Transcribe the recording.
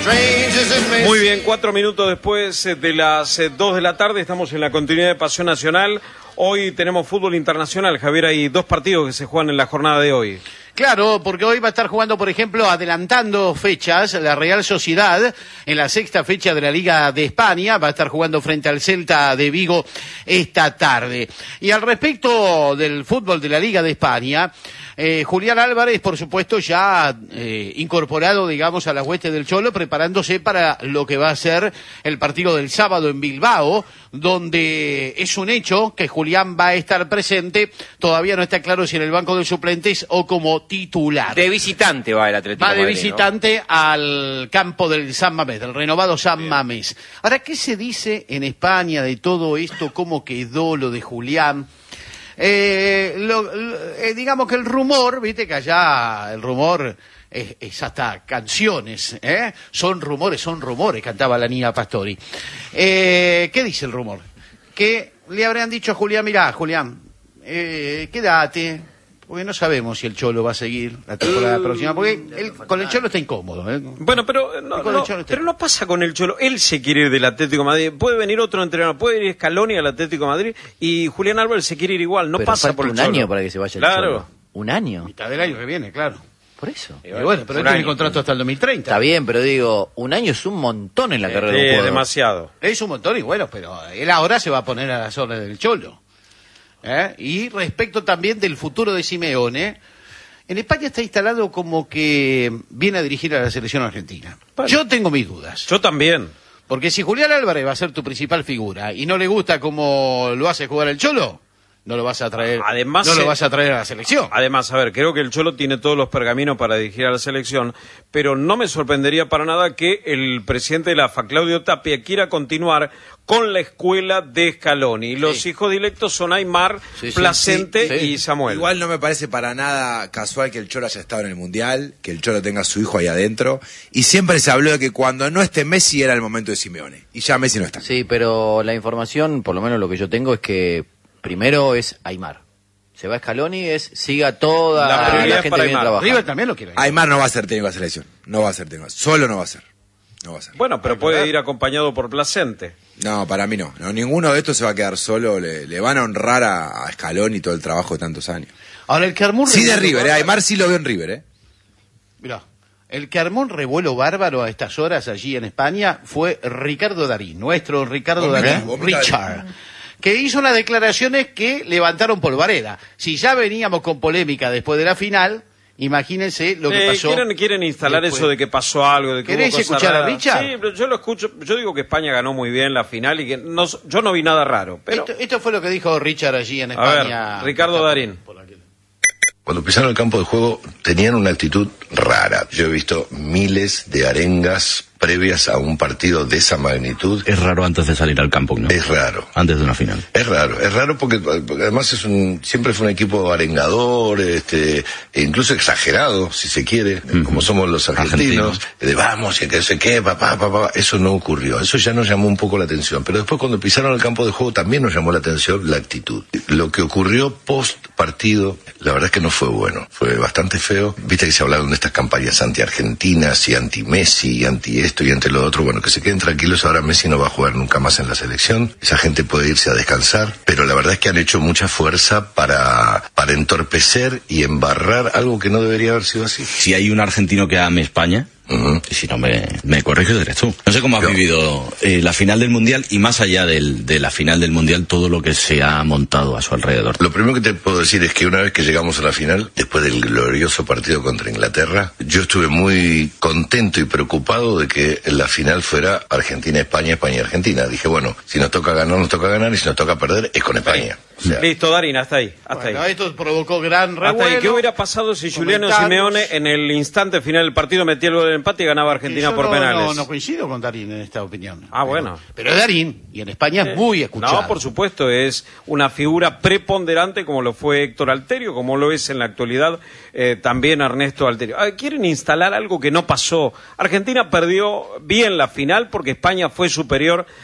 Muy bien, 4 minutos después de las 2 de la tarde, estamos en la continuidad de Pasión Nacional. Hoy tenemos fútbol internacional, Javier, hay 2 partidos que se juegan en la jornada de hoy. Claro, porque hoy va a estar jugando, por ejemplo, adelantando fechas, la Real Sociedad, en la 6ª fecha de la Liga de España, va a estar jugando frente al Celta de Vigo esta tarde. Y al respecto del fútbol de la Liga de España, Julián Álvarez, por supuesto, ya incorporado, digamos, a la hueste del Cholo, preparándose para lo que va a ser el partido del sábado en Bilbao, donde es un hecho que Julián va a estar presente. Todavía no está claro si en el banco de suplentes o como titular. De visitante va el Atlético Va de Madrid, visitante, ¿no?, al campo del San Mamés, del renovado San Bien. Mamés. Ahora, ¿qué se dice en España de todo esto? ¿Cómo quedó lo de Julián? Digamos que el rumor, viste que allá el rumor es hasta canciones, son rumores, cantaba la Nina Pastori. ¿Qué dice el rumor? Que le habrían dicho a Julián, mirá, Julián, quédate, porque no sabemos si el Cholo va a seguir la temporada próxima, porque con el Cholo está incómodo. Bueno, pero no pasa con el Cholo. Él se quiere ir del Atlético de Madrid. Puede venir otro entrenador, puede ir Scaloni al Atlético de Madrid y Julián Álvarez se quiere ir igual. No pero pasa por el Cholo. un año para que se vaya el Cholo. ¿Un año? Mitad del año que viene, claro. Por eso. Y bueno, pero él tiene contrato hasta el 2030. Está bien, pero digo, un año es un montón en la carrera de un jugador. Demasiado. Es un montón y bueno, pero él ahora se va a poner a las órdenes del Cholo. Y respecto también del futuro de Simeone, en España está instalado como que viene a dirigir a la selección argentina. Bueno, yo tengo mis dudas. Yo también. Porque si Julián Álvarez va a ser tu principal figura y no le gusta cómo lo hace jugar el Cholo, no lo vas a traer. Además, no lo vas a traer a la selección. Además, a ver, creo que el Cholo tiene todos los pergaminos para dirigir a la selección, pero no me sorprendería para nada que el presidente de la AFA, Claudio Tapia, quiera continuar con la escuela de Scaloni. Los hijos directos son Aimar, Placente y Samuel. Igual no me parece para nada casual que el Cholo haya estado en el Mundial, que el Cholo tenga a su hijo ahí adentro, y siempre se habló de que cuando no esté Messi era el momento de Simeone, y ya Messi no está. Sí, pero la información, por lo menos lo que yo tengo, es que primero es Aimar. Se va Scaloni, siga toda la gente bien trabajando. River también lo quiere. Aimar no va a ser técnico de la selección, no va a ser técnico, solo no va a ser. No va a ser. Bueno, pero puede ir acompañado por Placente. No, para mí no. Ninguno de estos se va a quedar solo. Le van a honrar a Scaloni y todo el trabajo de tantos años. Ahora, el que armó sí, de River, Aimar sí lo veo en River, Mirá, el que armó un revuelo bárbaro a estas horas allí en España fue Ricardo Darín, nuestro Ricardo Darín, Richard, que hizo unas declaraciones que levantaron polvareda. Si ya veníamos con polémica después de la final, imagínense lo que pasó. Quieren instalar después. Eso de que pasó algo, de que ¿Querés hubo cosas escuchar raras. A Richard? Sí, pero yo lo escucho. Yo digo que España ganó muy bien la final y que yo no vi nada raro. Pero esto fue lo que dijo Richard allí en España. A ver, Ricardo Darín. Cuando pisaron el campo de juego tenían una actitud rara. Yo he visto miles de arengas previas a un partido de esa magnitud. Es raro antes de salir al campo, ¿no? Es raro. Antes de una final. Es raro porque además siempre fue un equipo arengador, e incluso exagerado, si se quiere, como somos los argentinos, de vamos, y que no sé qué, papá. Eso no ocurrió. Eso ya nos llamó un poco la atención. Pero después cuando pisaron el campo de juego también nos llamó la atención la actitud. Lo que ocurrió post partido, la verdad es que no fue bueno. Fue bastante feo. Viste que se hablaron de estas campañas anti-argentinas y anti-Messi y anti esto y entre lo otro, bueno, que se queden tranquilos, ahora Messi no va a jugar nunca más en la selección, esa gente puede irse a descansar, pero la verdad es que han hecho mucha fuerza para entorpecer y embarrar algo que no debería haber sido así. Si hay un argentino que ame España, y si no me corriges, eres tú. No sé cómo has vivido la final del Mundial y más allá de la final del Mundial, todo lo que se ha montado a su alrededor. Lo primero que te puedo decir es que una vez que llegamos a la final, después del glorioso partido contra Inglaterra, yo estuve muy contento y preocupado de que la final fuera Argentina-España, España-Argentina. Dije, bueno, si nos toca ganar, nos toca ganar, y si nos toca perder, es con España. O sea, listo, Darín, hasta ahí. Esto provocó gran revuelo. ¿Qué hubiera pasado si Juliano Simeone en el instante final del partido metía el gol del empate y ganaba Argentina por penales? No coincido con Darín en esta opinión. Bueno. Pero Darín, y en España es muy escuchado. No, por supuesto, es una figura preponderante como lo fue Héctor Alterio, como lo es en la actualidad también Ernesto Alterio. Quieren instalar algo que no pasó. Argentina perdió bien la final porque España fue superior